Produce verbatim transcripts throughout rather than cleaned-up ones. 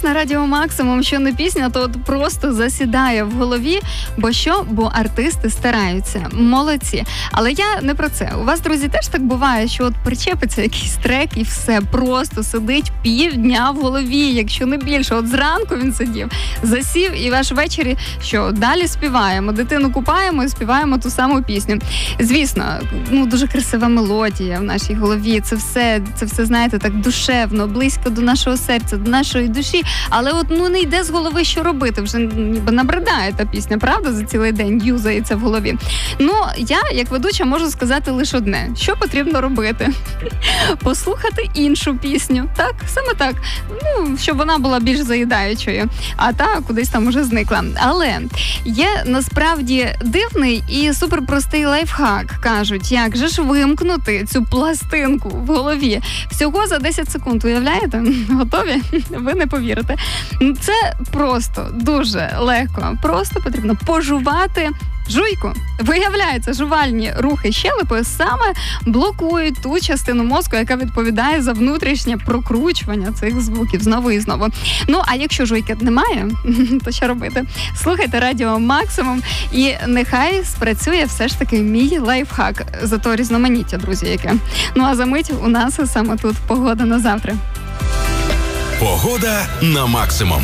на Радіо Максимум, що не пісня, то от просто засідає в голові, бо що? Бо артисти стараються, молодці. Але я не про це. У вас, друзі, теж так буває, що от причепиться якийсь трек і все, просто сидить півдня в голові, якщо не більше. От зранку він сидів, засів, і ваш ввечері, що, далі співаємо, дитину купаємо і співаємо ту саму пісню. Звісно, ну, дуже красива мелодія в нашій голові, це все, це все, знаєте, так душевно, близько до нашого серця, до нашої душі, але от, ну, не йде з голови, що робити, вже ніби набридає та пісня, правда, за цілий день юзається в голові. Ну, я, як ведуча, можу сказати лише одне, що потрібно робити? Послухати іншу пісню, так, саме так, ну, щоб вона була більш заїдаючою, а та кудись там уже зникла. Але є насправді дивний і суперпростий лайфхак, кажуть, як же ж вимкнути цю пластинку в голові. Всього за десять секунд, уявляєте? Готові? Ви не повірите. Це просто дуже легко. Просто потрібно пожувати жуйку. Виявляється, жувальні рухи щелепи саме блокують ту частину мозку, яка відповідає за внутрішнє прокручування цих звуків знову і знову. Ну, а якщо жуйки немає, то що робити? Слухайте Радіо Максимум і нехай спрацює все ж таки мій лайфхак. Зато різноманіття, друзі, яке. Ну, а за мить у нас саме тут погода на завтра. Погода на Максимум.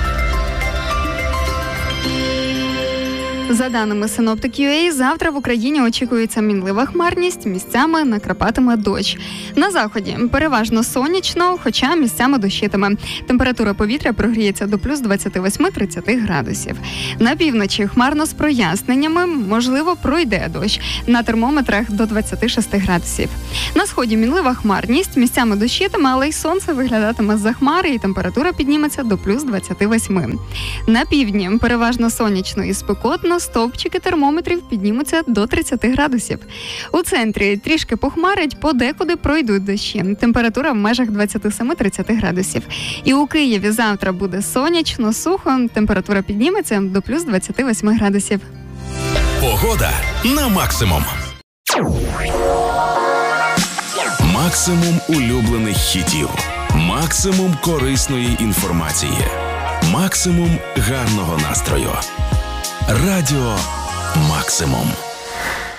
За даними Синоптик.ua, завтра в Україні очікується мінлива хмарність, місцями накрапатиме дощ. На заході переважно сонячно, хоча місцями дощитиме. Температура повітря прогріється до плюс двадцять вісім - тридцять градусів. На півночі хмарно з проясненнями, можливо, пройде дощ. На термометрах до двадцять шість градусів. На сході мінлива хмарність, місцями дощитиме, але й сонце виглядатиме з-за хмари і температура підніметься до плюс двадцять вісім. На півдні переважно сонячно і спекотно, стовпчики термометрів піднімуться до тридцять градусів. У центрі трішки похмарить, подекуди пройдуть дощі. Температура в межах двадцять сім - тридцять градусів. І у Києві завтра буде сонячно, сухо, температура підніметься до плюс двадцять вісім градусів. Погода на Максимум. Максимум улюблених хітів. Максимум корисної інформації. Максимум гарного настрою. Радіо Максимум.